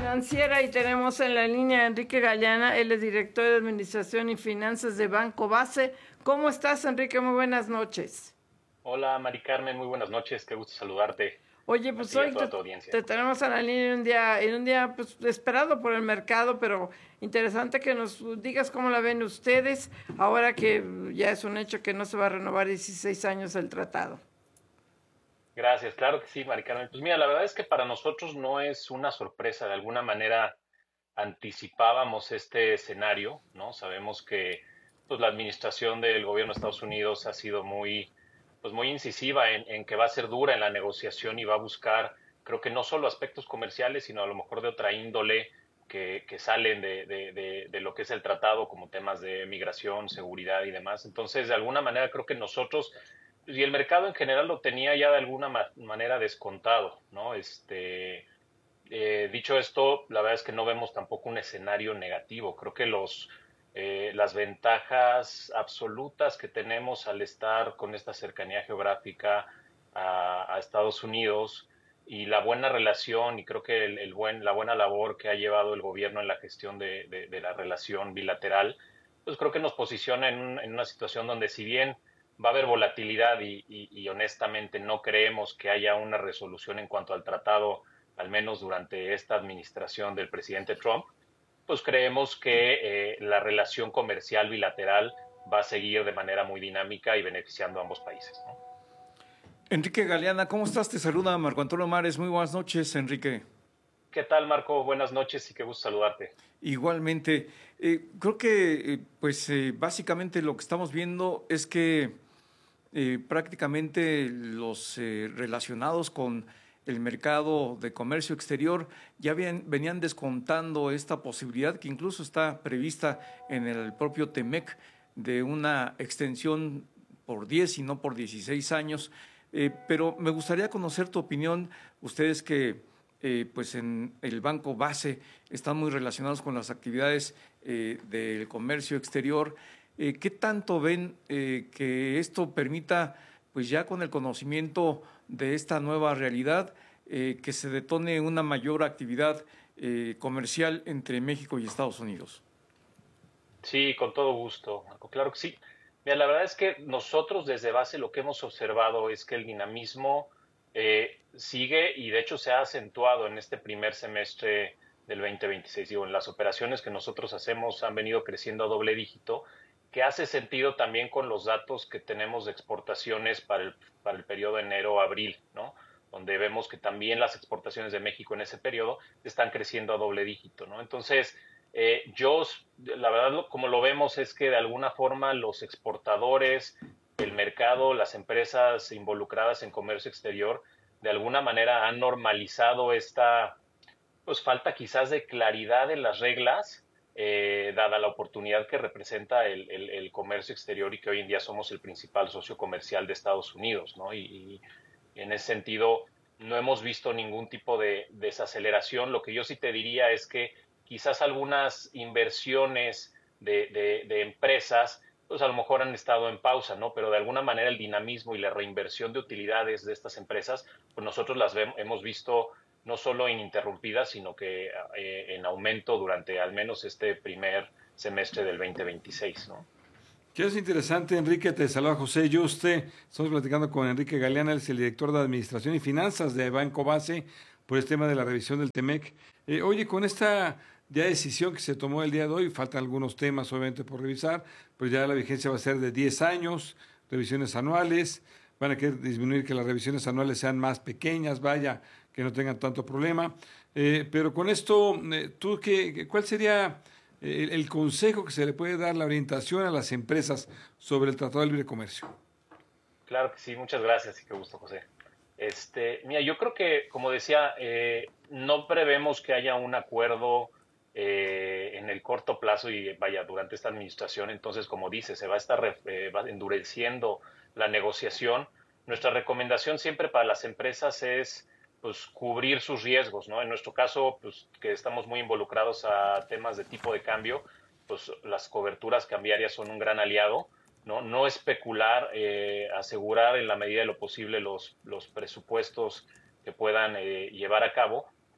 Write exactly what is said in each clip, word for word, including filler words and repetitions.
Financiera y tenemos en la línea a Enrique Galeana, él es director de Administración y Finanzas de Banco Base. ¿Cómo estás, Enrique? Muy buenas noches. Hola, Mari Carmen, muy buenas noches, qué gusto saludarte Oye, a pues ti y a hoy toda te, tu audiencia. te tenemos a la línea en un día, en un día pues, esperado por el mercado, pero interesante que nos digas cómo la ven ustedes, ahora que ya es un hecho que no se va a renovar dieciséis años el tratado. Gracias, claro que sí, Mari Carmen. Pues mira, la verdad es que para nosotros no es una sorpresa, de alguna manera anticipábamos este escenario, ¿no? Sabemos que pues, la administración del gobierno de Estados Unidos ha sido muy, pues, muy incisiva en, en que va a ser dura en la negociación y va a buscar, creo que no solo aspectos comerciales, sino a lo mejor de otra índole que, que salen de, de, de, de lo que es el tratado, como temas de migración, seguridad y demás. Entonces, de alguna manera, creo que nosotros y el mercado en general lo tenía ya de alguna ma manera descontado, ¿no? Este, eh, dicho esto, la verdad es que no vemos tampoco un escenario negativo. Creo que los, eh, las ventajas absolutas que tenemos al estar con esta cercanía geográfica a, a Estados Unidos y la buena relación y creo que el, el buen, la buena labor que ha llevado el gobierno en la gestión de, de, de la relación bilateral, pues creo que nos posiciona en, un, en una situación donde si bien va a haber volatilidad y, y, y honestamente no creemos que haya una resolución en cuanto al tratado al menos durante esta administración del presidente Trump, pues creemos que eh, la relación comercial bilateral va a seguir de manera muy dinámica y beneficiando a ambos países, ¿no? Enrique Galeana, ¿cómo estás? Te saluda Marco Antonio Mares. Muy buenas noches, Enrique. ¿Qué tal, Marco? Buenas noches y qué gusto saludarte. Igualmente, eh, creo que eh, pues eh, básicamente lo que estamos viendo es que eh, prácticamente los eh, relacionados con el mercado de comercio exterior ya habían, venían descontando esta posibilidad que incluso está prevista en el propio TEMEC de una extensión por diez y no por dieciséis años. Eh, pero me gustaría conocer tu opinión, ustedes que eh, pues en el Banco Base están muy relacionados con las actividades eh, del comercio exterior. Eh, ¿Qué tanto ven eh, que esto permita, pues ya con el conocimiento de esta nueva realidad, eh, que se detone una mayor actividad eh, comercial entre México y Estados Unidos? Sí, con todo gusto, Marco. Claro que sí. Mira, la verdad es que nosotros desde base lo que hemos observado es que el dinamismo eh, sigue y de hecho se ha acentuado en este primer semestre del veinte veintiséis. Digo, en las operaciones que nosotros hacemos han venido creciendo a doble dígito, que hace sentido también con los datos que tenemos de exportaciones para el, para el periodo enero-abril, ¿no? Donde vemos que también las exportaciones de México en ese periodo están creciendo a doble dígito, ¿no? Entonces, eh, yo, la verdad, como lo vemos es que de alguna forma los exportadores, el mercado, las empresas involucradas en comercio exterior, de alguna manera han normalizado esta, pues falta quizás de claridad en las reglas, eh, dada la oportunidad que representa el, el, el, comercio exterior y que hoy en día somos el principal socio comercial de Estados Unidos, ¿no? Y, y en ese sentido no hemos visto ningún tipo de desaceleración. Lo que yo sí te diría es que quizás algunas inversiones de, de, de empresas pues a lo mejor han estado en pausa, ¿no? Pero de alguna manera el dinamismo y la reinversión de utilidades de estas empresas, pues nosotros las vemos, hemos visto no solo ininterrumpidas, sino que eh, en aumento durante al menos este primer semestre del veinte veintiséis, ¿no? Que es interesante, Enrique, te saluda José Yuste. Estamos platicando con Enrique Galeana, él es el director de Administración y Finanzas de Banco Base, por este tema de la revisión del TEMEC. Eh, oye, con esta ya decisión que se tomó el día de hoy, faltan algunos temas obviamente por revisar, pues ya la vigencia va a ser de diez años, revisiones anuales, van a querer disminuir que las revisiones anuales sean más pequeñas, vaya, que no tengan tanto problema. Eh, pero con esto, eh, ¿tú qué, cuál sería el, el consejo que se le puede dar, la orientación a las empresas sobre el Tratado de Libre Comercio? Claro que sí, muchas gracias y qué gusto, José. Este, mira, yo creo que, como decía, eh, no prevemos que haya un acuerdo eh, en el corto plazo y vaya, durante esta administración, entonces, como dice, se va a estar eh, va endureciendo la negociación. Nuestra recomendación siempre para las empresas es pues cubrir sus riesgos, ¿no? En nuestro caso, pues que estamos muy involucrados a temas de tipo de cambio, pues las coberturas cambiarias son un gran aliado, ¿no? No especular, eh, asegurar en la medida de lo posible los, los presupuestos que puedan eh, llevar a cabo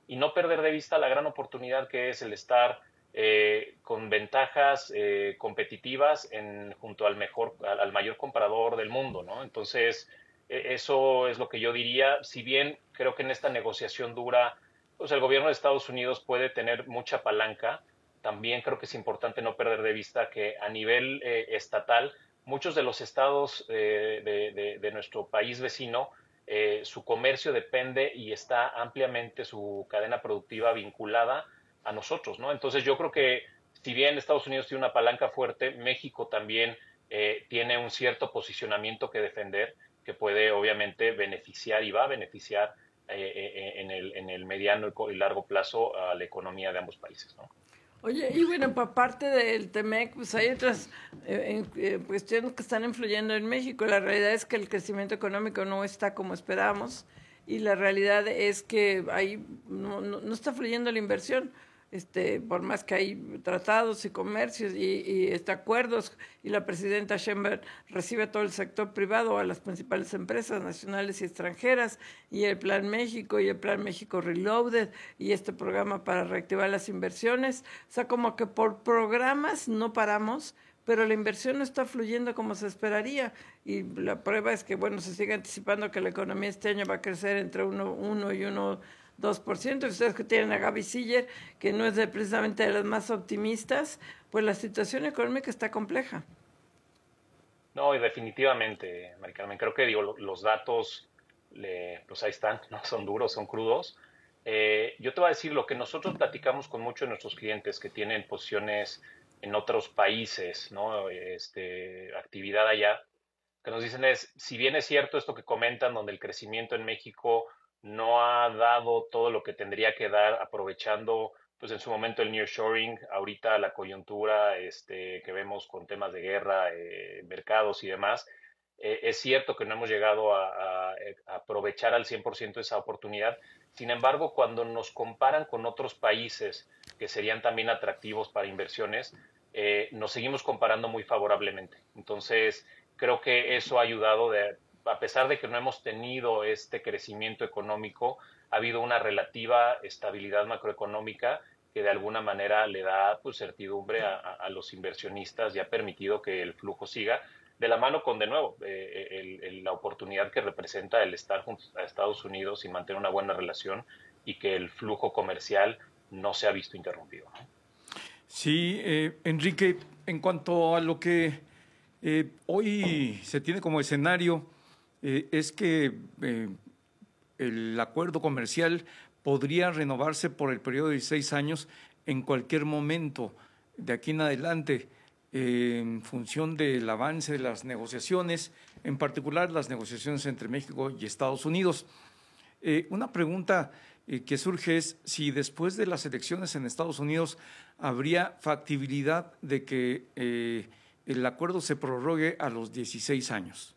y no perder de vista la gran oportunidad que es el estar eh, con ventajas eh, competitivas en, junto al mejor, al, al mayor comprador del mundo, ¿no? Entonces, eh, eso es lo que yo diría. Si bien creo que en esta negociación dura, pues el gobierno de Estados Unidos puede tener mucha palanca, también creo que es importante no perder de vista que a nivel eh, estatal, muchos de los estados eh, de, de, de nuestro país vecino, eh, su comercio depende y está ampliamente su cadena productiva vinculada a nosotros, ¿no? Entonces yo creo que si bien Estados Unidos tiene una palanca fuerte, México también eh, tiene un cierto posicionamiento que defender que puede obviamente beneficiar y va a beneficiar eh, en, el, en el mediano y largo plazo a la economía de ambos países, ¿no? Oye, y bueno, por parte del Temec, pues hay otras eh, eh, cuestiones que están influyendo en México. La realidad es que el crecimiento económico no está como esperábamos y la realidad es que ahí no, no, no está fluyendo la inversión. Este, por más que hay tratados y comercios y, y este, acuerdos, y la presidenta Sheinbaum recibe a todo el sector privado, a las principales empresas nacionales y extranjeras, y el Plan México y el Plan México Reloaded y este programa para reactivar las inversiones. O sea, como que por programas no paramos, pero la inversión no está fluyendo como se esperaría. Y la prueba es que, bueno, se sigue anticipando que la economía este año va a crecer entre uno, uno y uno dos por ciento, y ustedes que tienen a Gaby Siller, que no es de, precisamente de las más optimistas, pues la situación económica está compleja. No, y definitivamente, Mari Carmen, creo que digo, los datos, le, pues ahí están, no son duros, son crudos. Eh, yo te voy a decir lo que nosotros platicamos con muchos de nuestros clientes que tienen posiciones en otros países, ¿no? Este, actividad allá, que nos dicen es, si bien es cierto esto que comentan, donde el crecimiento en México no ha dado todo lo que tendría que dar, aprovechando pues en su momento el nearshoring, ahorita la coyuntura este, que vemos con temas de guerra, eh, mercados y demás, eh, es cierto que no hemos llegado a, a, a aprovechar al cien por ciento esa oportunidad. Sin embargo, cuando nos comparan con otros países que serían también atractivos para inversiones, eh, nos seguimos comparando muy favorablemente. Entonces, creo que eso ha ayudado de a pesar de que no hemos tenido este crecimiento económico, ha habido una relativa estabilidad macroeconómica que de alguna manera le da pues, certidumbre a, a los inversionistas y ha permitido que el flujo siga de la mano con, de nuevo, eh, el, el, la oportunidad que representa el estar junto a Estados Unidos y mantener una buena relación y que el flujo comercial no se ha visto interrumpido, ¿no? Sí, eh, Enrique, en cuanto a lo que eh, hoy se tiene como escenario, Eh, es que eh, el acuerdo comercial podría renovarse por el periodo de seis años en cualquier momento de aquí en adelante, eh, en función del avance de las negociaciones, en particular las negociaciones entre México y Estados Unidos. Eh, una pregunta eh, que surge es si después de las elecciones en Estados Unidos habría factibilidad de que eh, el acuerdo se prorrogue a los dieciséis años.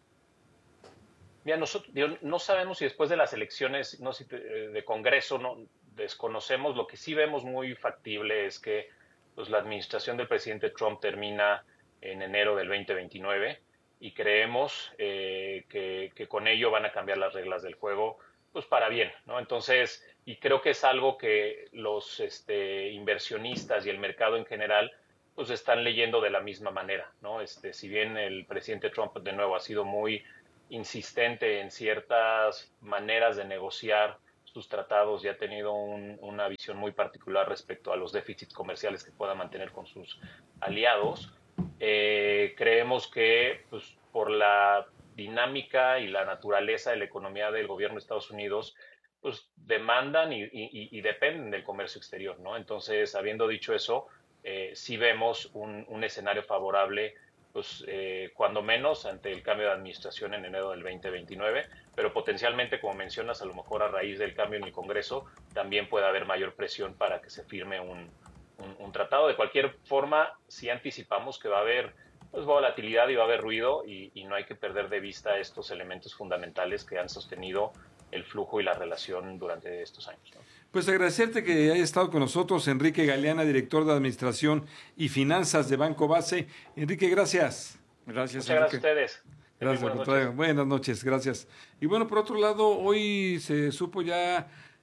Mira, nosotros digo, no sabemos si después de las elecciones no, si de Congreso no desconocemos. Lo que sí vemos muy factible es que pues, la administración del presidente Trump termina en enero del veinte veintinueve y creemos eh, que, que con ello van a cambiar las reglas del juego pues para bien, ¿no? Entonces, y creo que es algo que los este, inversionistas y el mercado en general pues están leyendo de la misma manera, ¿no? Este, si bien el presidente Trump de nuevo ha sido muy insistente en ciertas maneras de negociar sus tratados y ha tenido un, una visión muy particular respecto a los déficits comerciales que pueda mantener con sus aliados. Eh, creemos que pues, por la dinámica y la naturaleza de la economía del gobierno de Estados Unidos, pues demandan y, y, y dependen del comercio exterior, ¿no? Entonces, habiendo dicho eso, eh, sí vemos un, un escenario favorable pues eh, cuando menos ante el cambio de administración en enero del veinte veintinueve, pero potencialmente, como mencionas, a lo mejor a raíz del cambio en el Congreso, también puede haber mayor presión para que se firme un, un, un tratado. De cualquier forma, sí anticipamos que va a haber pues, volatilidad y va a haber ruido y, y no hay que perder de vista estos elementos fundamentales que han sostenido el flujo y la relación durante estos años, ¿no? Pues agradecerte que haya estado con nosotros Enrique Galeana, director de Administración y Finanzas de Banco Base. Enrique, gracias. Gracias, Muchas Enrique. gracias a ustedes. Gracias, buenas al contrario. noches. Buenas noches, gracias. Y bueno, por otro lado, hoy se supo ya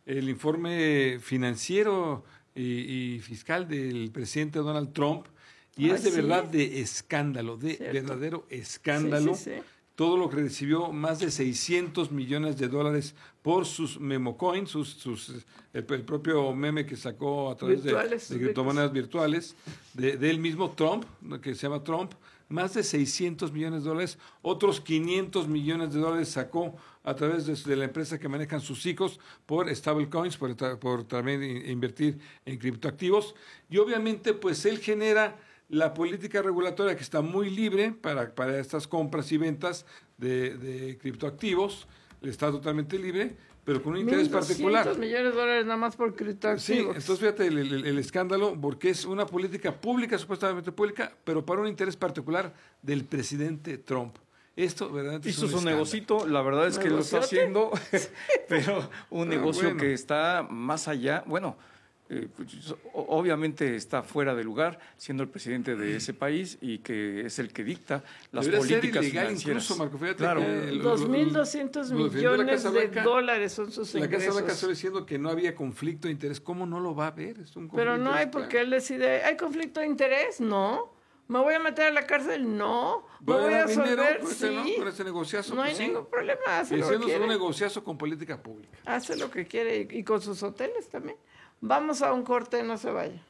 el informe financiero y, y fiscal del presidente Donald Trump y ah, es de ¿sí? verdad de escándalo, de ¿Cierto? verdadero escándalo. Sí, sí, sí. Todo lo que recibió, más de seiscientos millones de dólares por sus memocoins, sus, sus, el, el propio meme que sacó a través virtuales, de, de criptomonedas virtuales, de, de él mismo Trump, que se llama Trump, más de seiscientos millones de dólares, otros quinientos millones de dólares sacó a través de, de la empresa que manejan sus hijos por stablecoins, por, por también invertir en criptoactivos, y obviamente pues él genera la política regulatoria que está muy libre para, para estas compras y ventas de, de criptoactivos, está totalmente libre, pero con un interés particular. millones de dólares nada más por criptoactivos. Sí, entonces fíjate el, el, el escándalo, porque es una política pública, supuestamente pública, pero para un interés particular del presidente Trump. Esto, verdaderamente, hizo es un su negocito, la verdad es que lo está haciendo, pero un negocio ah, bueno. que está más allá, bueno, Eh, pues, obviamente está fuera de lugar, siendo el presidente de ese país y que es el que dicta las Debería políticas ser ilegal financieras. Incluso, Marco, fíjate claro. que dos mil doscientos millones de Blanca, dólares son sus la ingresos. La Casa Blanca está diciendo que no había conflicto de interés. ¿Cómo no lo va a haber? Es un Pero no hay porque él decide, ¿hay conflicto de interés? No. ¿Me voy a meter a la cárcel? No. ¿Me voy a resolver? Con sí. Ese, ¿no? Con ese negociazo. No hay pues, ningún sí. problema. Hace y lo que quiere. un negociazo con política pública. Hace lo que quiere y, y con sus hoteles también. Vamos a un corte, no se vaya.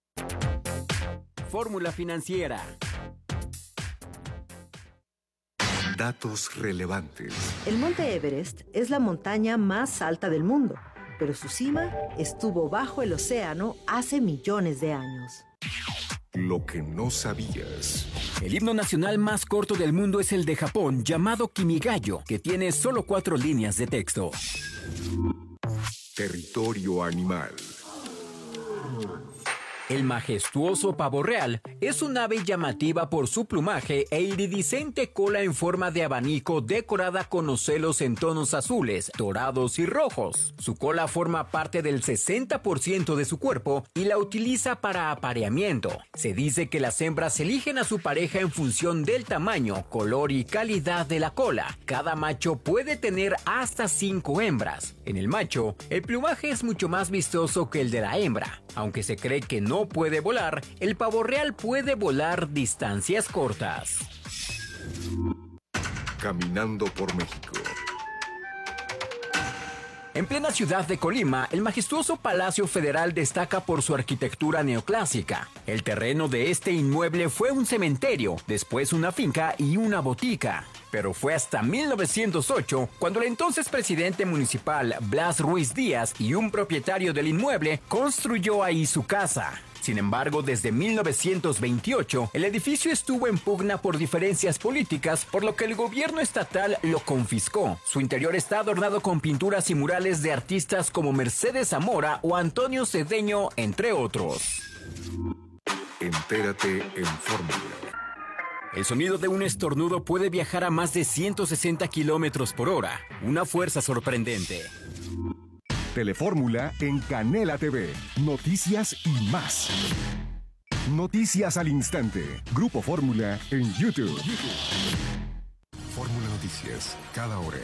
Fórmula Financiera. Datos relevantes. El Monte Everest es la montaña más alta del mundo, pero su cima estuvo bajo el océano hace millones de años. Lo que no sabías. El himno nacional más corto del mundo es el de Japón, llamado Kimigayo, que tiene solo cuatro líneas de texto. Territorio animal. El majestuoso pavo real es un ave llamativa por su plumaje e iridiscente cola en forma de abanico decorada con ocelos en tonos azules, dorados y rojos. Su cola forma parte del sesenta por ciento de su cuerpo y la utiliza para apareamiento. Se dice que las hembras eligen a su pareja en función del tamaño, color y calidad de la cola. Cada macho puede tener hasta cinco hembras. En el macho, el plumaje es mucho más vistoso que el de la hembra. Aunque se cree que no puede volar, el pavo real puede volar distancias cortas. Caminando por México. En plena ciudad de Colima, el majestuoso Palacio Federal destaca por su arquitectura neoclásica. El terreno de este inmueble fue un cementerio, después una finca y una botica. Pero fue hasta mil novecientos ocho cuando el entonces presidente municipal Blas Ruiz Díaz y un propietario del inmueble construyó ahí su casa. Sin embargo, desde mil novecientos veintiocho, el edificio estuvo en pugna por diferencias políticas, por lo que el gobierno estatal lo confiscó. Su interior está adornado con pinturas y murales de artistas como Mercedes Zamora o Antonio Cedeño, entre otros. Entérate en Fórmula. El sonido de un estornudo puede viajar a más de ciento sesenta kilómetros por hora, una fuerza sorprendente. Telefórmula en Canela T V. Noticias y más. Noticias al instante. Grupo Fórmula en YouTube. Fórmula Noticias, cada hora.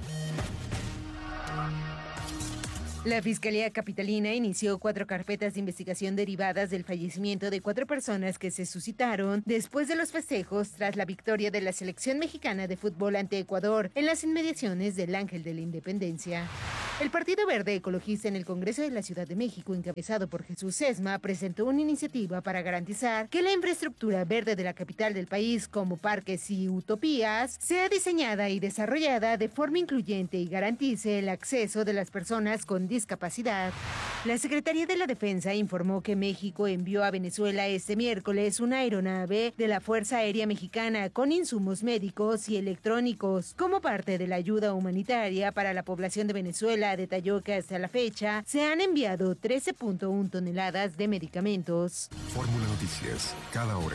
La Fiscalía Capitalina inició cuatro carpetas de investigación derivadas del fallecimiento de cuatro personas que se suscitaron después de los festejos tras la victoria de la selección mexicana de fútbol ante Ecuador en las inmediaciones del Ángel de la Independencia. El Partido Verde Ecologista en el Congreso de la Ciudad de México, encabezado por Jesús Sesma, presentó una iniciativa para garantizar que la infraestructura verde de la capital del país, como parques y utopías, sea diseñada y desarrollada de forma incluyente y garantice el acceso de las personas con discapacidad. La Secretaría de la Defensa informó que México envió a Venezuela este miércoles una aeronave de la Fuerza Aérea Mexicana con insumos médicos y electrónicos como parte de la ayuda humanitaria para la población de Venezuela. Detalló que hasta la fecha se han enviado trece punto uno toneladas de medicamentos. Fórmula Noticias, cada hora.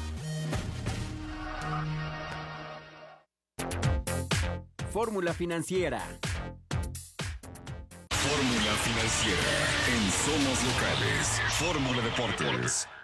Fórmula Financiera. Fórmula Financiera en Somos Locales. Fórmula Deportes.